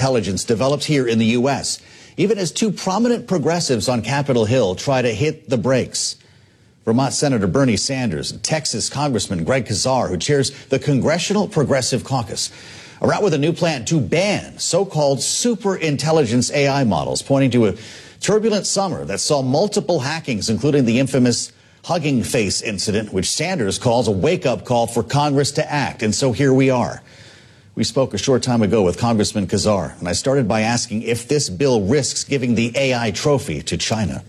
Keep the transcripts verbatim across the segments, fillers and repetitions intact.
superintelligence developed here in the U S, even as two prominent progressives on Capitol Hill try to hit the brakes. Vermont Senator Bernie Sanders and Texas Congressman Greg Casar, who chairs the Congressional Progressive Caucus, are out with a new plan to ban so-called superintelligence A I models, pointing to a turbulent summer that saw multiple hackings, including the infamous Hugging Face incident, which Sanders calls a wake-up call for Congress to act. And so here we are. We spoke a short time ago with Congressman Casar, and I started by asking if this bill risks giving the A I trophy to China.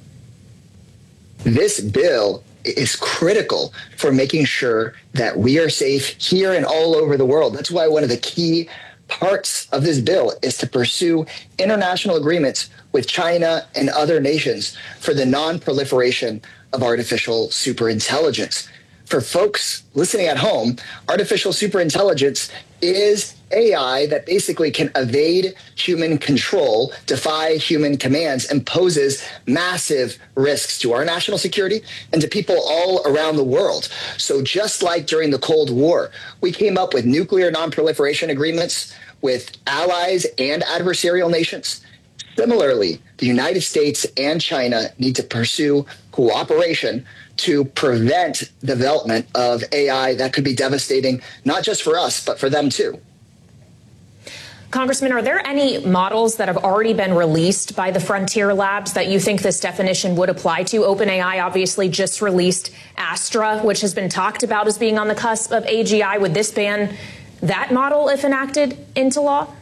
This bill is critical for making sure that we are safe here and all over the world. That's why one of the key parts of this bill is to pursue international agreements with China and other nations for the non-proliferation of artificial superintelligence. For folks listening at home, artificial superintelligence is A I that basically can evade human control, defy human commands, and poses massive risks to our national security and to people all around the world. So just like during the Cold War, we came up with nuclear non-proliferation agreements with allies and adversarial nations. Similarly, the United States and China need to pursue cooperation to prevent development of A I that could be devastating, not just for us, but for them too. Congressman, are there any models that have already been released by the Frontier Labs that you think this definition would apply to? OpenAI obviously just released Astra, which has been talked about as being on the cusp of A G I. Would this ban that model if enacted into law?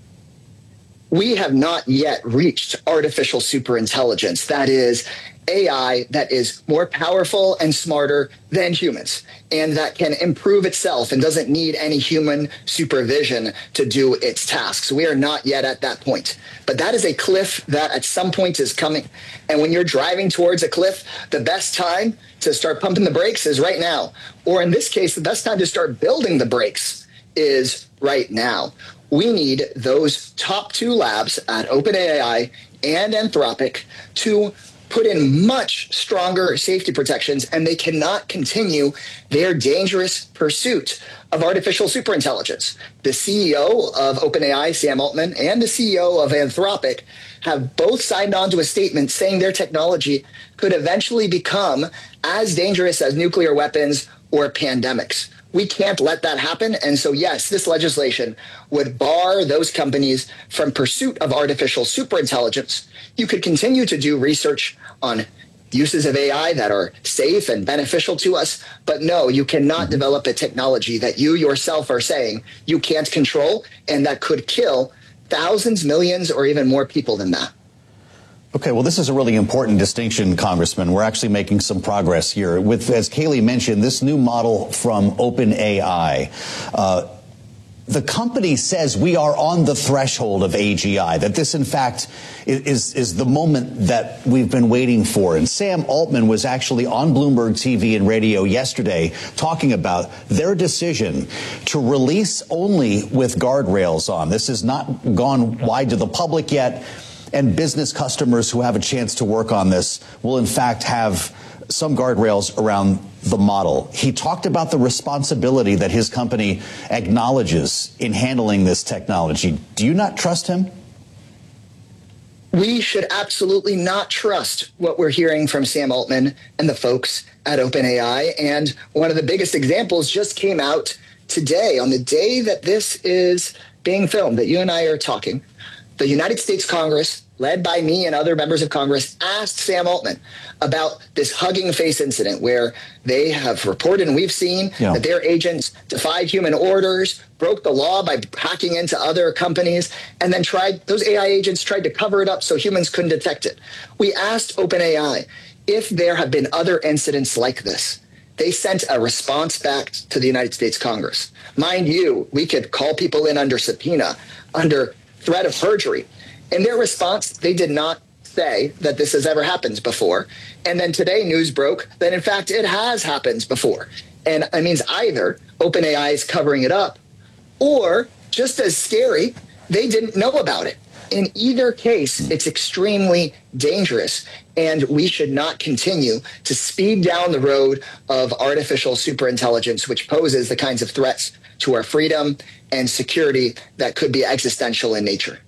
We have not yet reached artificial superintelligence. That is A I that is more powerful and smarter than humans, and that can improve itself and doesn't need any human supervision to do its tasks. We are not yet at that point. But that is a cliff that at some point is coming. And when you're driving towards a cliff, the best time to start pumping the brakes is right now. Or in this case, the best time to start building the brakes is right now. We need those top two labs at OpenAI and Anthropic to put in much stronger safety protections, and they cannot continue their dangerous pursuit of artificial superintelligence. The C E O of OpenAI, Sam Altman, and the C E O of Anthropic have both signed on to a statement saying their technology could eventually become as dangerous as nuclear weapons or pandemics. We can't let that happen. And so, yes, this legislation would bar those companies from pursuit of artificial superintelligence. You could continue to do research on uses of A I that are safe and beneficial to us. But no, you cannot develop a technology that you yourself are saying you can't control and that could kill thousands, millions, or even more people than that. Okay, well, this is a really important distinction, Congressman. We're actually making some progress here. With, as Kayleigh mentioned, this new model from OpenAI, uh, the company says we are on the threshold of A G I, that this, in fact, is, is the moment that we've been waiting for. And Sam Altman was actually on Bloomberg T V and radio yesterday talking about their decision to release only with guardrails on. This has not gone wide to the public yet. And business customers who have a chance to work on this will, in fact, have some guardrails around the model. He talked about the responsibility that his company acknowledges in handling this technology. Do you not trust him? We should absolutely not trust what we're hearing from Sam Altman and the folks at OpenAI. And one of the biggest examples just came out today, on the day that this is being filmed, that you and I are talking. The United States Congress, led by me and other members of Congress, asked Sam Altman about this Hugging Face incident where they have reported, and we've seen, yeah. that their agents defied human orders, broke the law by hacking into other companies, and then tried, those A I agents tried to cover it up so humans couldn't detect it. We asked OpenAI if there have been other incidents like this. They sent a response back to the United States Congress. Mind you, we could call people in under subpoena, under threat of perjury. In their response, they did not say that this has ever happened before. And then today news broke that, in fact, it has happened before. And it means either OpenAI is covering it up, or, just as scary, they didn't know about it. In either case, it's extremely dangerous, and we should not continue to speed down the road of artificial superintelligence, which poses the kinds of threats to our freedom and security that could be existential in nature.